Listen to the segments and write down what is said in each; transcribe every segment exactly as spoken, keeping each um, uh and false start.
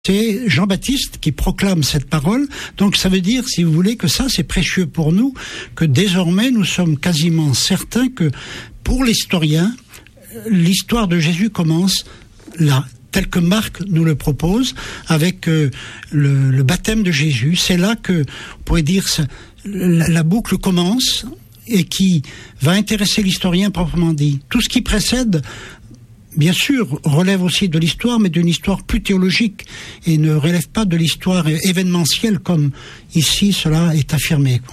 C'est Jean-Baptiste qui proclame cette parole. Donc ça veut dire, si vous voulez, que ça c'est précieux pour nous, que désormais nous sommes quasiment certains que pour l'historien, l'histoire de Jésus commence là, tel que Marc nous le propose, avec euh, le, le baptême de Jésus. C'est là que, on pourrait dire, ça, la, la boucle commence et qui va intéresser l'historien proprement dit. Tout ce qui précède, bien sûr, relève aussi de l'histoire, mais d'une histoire plus théologique et ne relève pas de l'histoire événementielle comme ici cela est affirmé.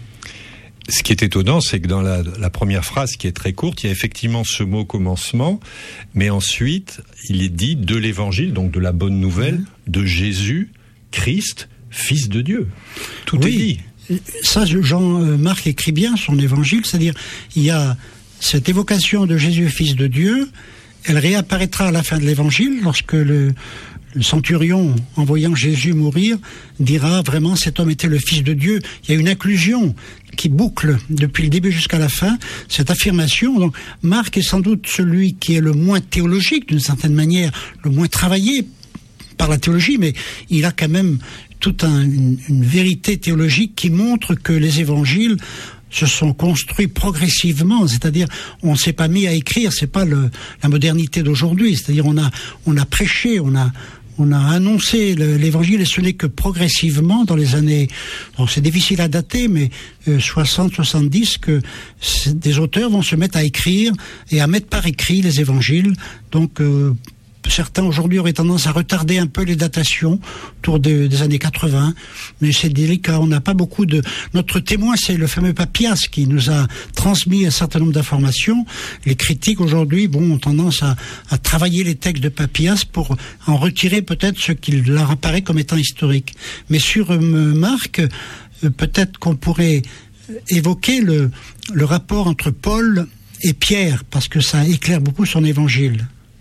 Ce qui est étonnant, c'est que dans la, la première phrase, qui est très courte, il y a effectivement ce mot commencement, mais ensuite, il est dit de l'évangile, donc de la bonne nouvelle, mmh. de Jésus, Christ, Fils de Dieu. Tout oui. est dit. Ça, Jean-Marc écrit bien son évangile, c'est-à-dire, il y a cette évocation de Jésus, Fils de Dieu. Elle réapparaîtra à la fin de l'évangile, lorsque le, le centurion, en voyant Jésus mourir, dira vraiment cet homme était le Fils de Dieu. Il y a une inclusion qui boucle depuis le début jusqu'à la fin cette affirmation. Donc Marc est sans doute celui qui est le moins théologique, d'une certaine manière, le moins travaillé par la théologie, mais il a quand même toute un, une, une vérité théologique qui montre que les évangiles se sont construits progressivement, c'est-à-dire on s'est pas mis à écrire, c'est pas le, la modernité d'aujourd'hui, c'est-à-dire on a on a prêché, on a on a annoncé le, l'évangile et ce n'est que progressivement dans les années, bon, c'est difficile à dater, mais euh, soixante, soixante-dix que des auteurs vont se mettre à écrire et à mettre par écrit les évangiles. Donc euh, certains aujourd'hui auraient tendance à retarder un peu les datations autour de, des années quatre-vingts, mais c'est délicat. On n'a pas beaucoup de... Notre témoin, c'est le fameux Papias qui nous a transmis un certain nombre d'informations. Les critiques aujourd'hui, bon, ont tendance à, à travailler les textes de Papias pour en retirer peut-être ce qui leur apparaît comme étant historique. Mais sur euh, Marc, euh, peut-être qu'on pourrait évoquer le, le rapport entre Paul et Pierre, parce que ça éclaire beaucoup son évangile.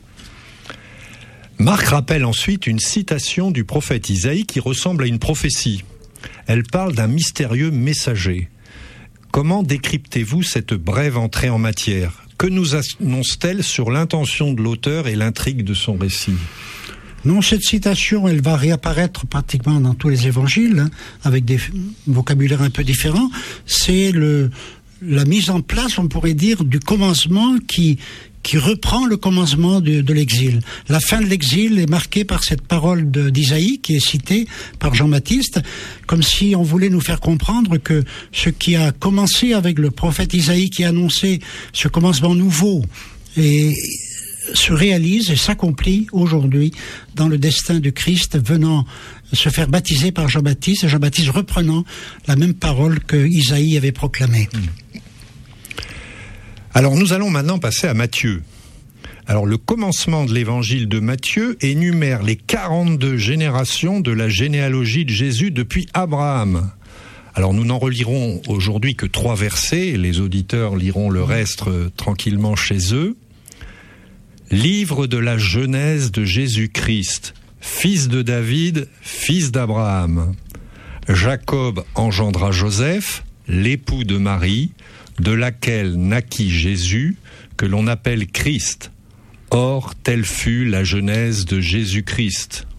Marc rappelle ensuite une citation du prophète Isaïe qui ressemble à une prophétie. Elle parle d'un mystérieux messager. Comment décryptez-vous cette brève entrée en matière ? Que nous annonce-t-elle sur l'intention de l'auteur et l'intrigue de son récit ? Non, cette citation, elle va réapparaître pratiquement dans tous les évangiles, hein, avec des vocabulaires un peu différents. C'est le, la mise en place, on pourrait dire, du commencement qui... qui reprend le commencement de, de l'exil. La fin de l'exil est marquée par cette parole de, d'Isaïe qui est citée par Jean-Baptiste, comme si on voulait nous faire comprendre que ce qui a commencé avec le prophète Isaïe qui a annoncé ce commencement nouveau et se réalise et s'accomplit aujourd'hui dans le destin du Christ venant se faire baptiser par Jean-Baptiste et Jean-Baptiste reprenant la même parole que Isaïe avait proclamée. Mmh. Alors nous allons maintenant passer à Matthieu. Alors le commencement de l'évangile de Matthieu énumère les quarante-deux générations de la généalogie de Jésus depuis Abraham. Alors nous n'en relirons aujourd'hui que trois versets, et les auditeurs liront le reste euh, tranquillement chez eux. Livre de la Genèse de Jésus-Christ, fils de David, fils d'Abraham. Jacob engendra Joseph, l'époux de Marie, de laquelle naquit Jésus, que l'on appelle Christ. Or, telle fut la genèse de Jésus-Christ.